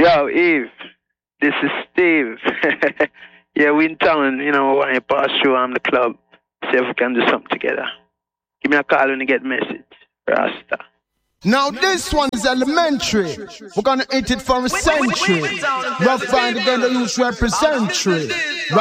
Yo, Eve, this is Steve. Yeah, we in town, you know, when you pass through the club, see if we can do something together. Give me a call when you get message. Rasta. Now this one is elementary. We're gonna hit it for a century. Rough Find again, the youth representary.